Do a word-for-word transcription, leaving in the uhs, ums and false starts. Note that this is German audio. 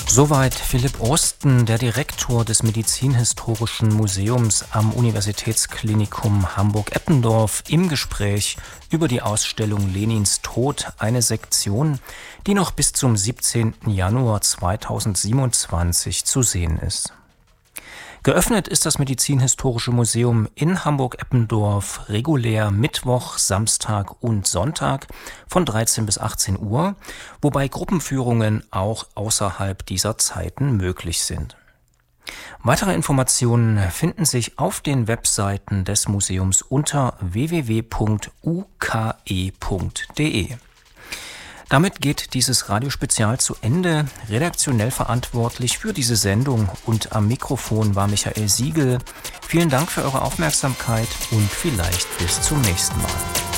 Soweit Philipp Osten, der Direktor des Medizinhistorischen Museums am Universitätsklinikum Hamburg-Eppendorf, im Gespräch über die Ausstellung Lenins Tod, eine Sektion, die noch bis zum siebzehnten Januar zweitausendsiebenundzwanzig zu sehen ist. Geöffnet ist das Medizinhistorische Museum in Hamburg-Eppendorf regulär Mittwoch, Samstag und Sonntag von dreizehn bis achtzehn Uhr, wobei Gruppenführungen auch außerhalb dieser Zeiten möglich sind. Weitere Informationen finden sich auf den Webseiten des Museums unter w w w punkt u k e punkt d e. Damit geht dieses Radiospezial zu Ende. Redaktionell verantwortlich für diese Sendung und am Mikrofon war Michael Siegel. Vielen Dank für eure Aufmerksamkeit und vielleicht bis zum nächsten Mal.